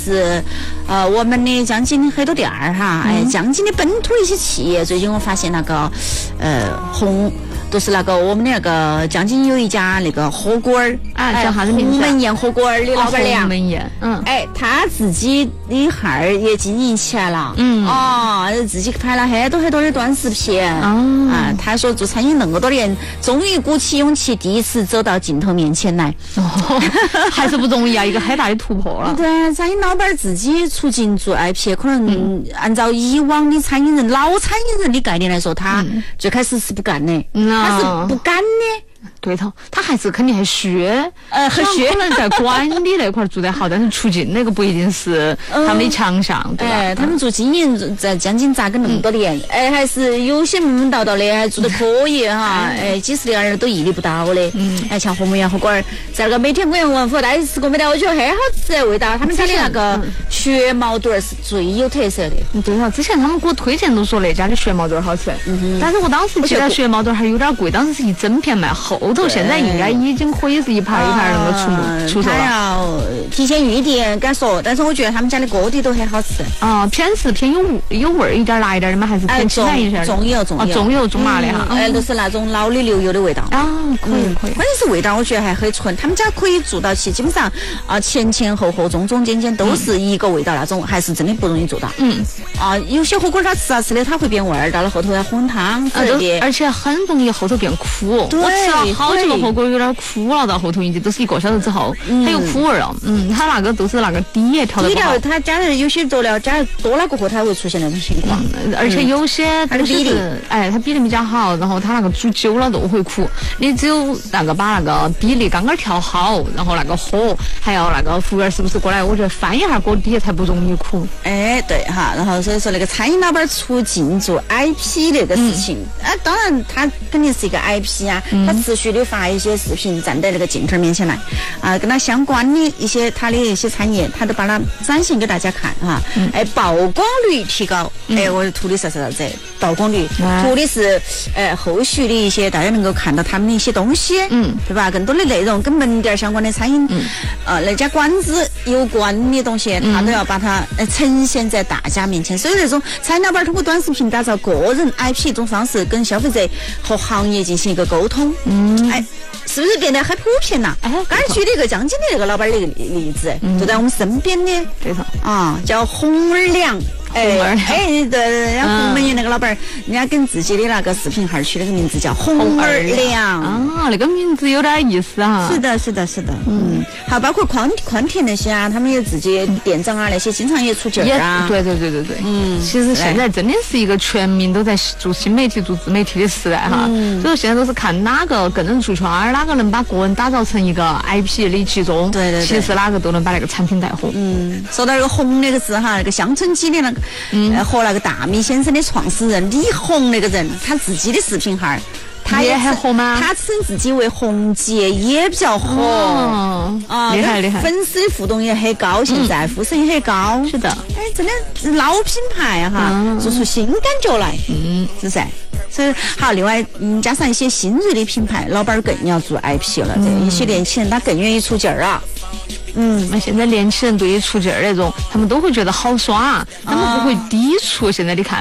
是我们的江津的很多店儿哈，江津的本土一些企业，最近我发现那个都是那个我们的那个江津有一家那个火锅儿叫啥子名字？ 鸿门宴火锅儿的老板娘， 鸿门宴， 他自己的号儿也经营起来了，自己拍了很多的短视频，他说做餐饮那么多年，终于鼓起勇气，第一次走到镜头面前来， 还是不容易啊，一个很大的突破了。 对，餐饮老板自己出镜做 IP，可能按照以往的老餐饮人的概念来说，他最开始是不干的，他是不敢的。 对头，他还是肯定很虚，可能在管理那块做得好，但是出镜那个不一定是他们的强项，对吧？ 他们做经营在江津扎根那么多年，还是有些门门道道的，还做得可以哈，几十年都屹立不倒的。像鸿门宴火锅儿，在那个每天我问府大家吃过没得？我觉得很好吃，味道。他们家的那个血毛肚儿是最有特色的。 对头，之前他们给我推荐都说那家的血毛肚儿好吃，但是我当时觉得血毛肚儿还有点贵，当时是一整片卖，后头现在应该已经可以是一盘一盘那个出售了。 他要提前预定敢说，但是我觉得他们家的锅底都很好吃。 偏有味儿一点辣一点的吗？还是偏清淡一些？ 重油重辣的哈。都是那种老的牛油的味道。 可以。 关键是味道，我觉得还很纯。他们家可以做到起，基本上前后中间都是一个味道那种，还是真的不容易做到。有些火锅它吃的它会变味儿，到了后头要混汤之类的， 而且很容易后头变苦。 对， 我吃了好几个火锅有点苦了，到后头已经都是1个小时之后，它有苦味了。它那个都是那个底也调的不好。 它加的有些佐料加多了过后，它会出现那种情况。 而且有些它的比例，它比例比较好，然后它那个煮久了都会苦。你只有那个把那个比例刚刚调好，然后那个火还有那个服务员是不是过来，我觉得翻一下锅底才不容易苦。 对哈，然后所以说那个餐饮老板出镜做 IP 那个事情，当然他肯定是一个 IP 啊，他持续的发一些视频，站在那个镜头面前来，跟他相关的一些他的一些产业，他都把它展现给大家看哈。曝光率提高，我图的是啥子？曝光率，图的是后续的一些大家能够看到他们的一些东西，对吧？更多的内容跟门店相关的餐饮，那家馆子有关的东西，他都要把它呈现在大家面前。所以这种餐饮老板通过短视频打造个人 IP 这种方式，跟消费者和行业进行一个沟通，是不是变得很普遍了？刚才举了一个江津的那个老板的例子，就在我们身边的， 对头叫红儿娘。对，人家鸿门宴那个老板，人家跟自己的那个视频号取了个名字叫红儿娘那个名字有点意思啊。 是的。好，包括宽田那些啊，他们也自己店长啊那些经常也出镜啊。 对。其实现在真的是一个全民都在做新媒体、做自媒体的时代哈。所以现在都是看哪个更能出圈，哪个能把个人打造成一个 IP 的其中。对。其实哪个都能把那个产品带火。 说到这个红那个字哈，那个乡村基的那个。和那个大米先生的创始人李红那个人，他自己的视频号，他也很火吗？ 他称自己为红姐，也比较火厉害， 粉丝互动也很高，现在呼声也很高。 是的， 真的老品牌哈，做出新感觉来，是不是？所以好，另外加上一些新锐的品牌，老板更要做 IP 了，一些年轻人他更愿意出劲儿啊。 那现在年轻人对于出劲儿那种，他们都会觉得好耍，他们不会抵触现在的看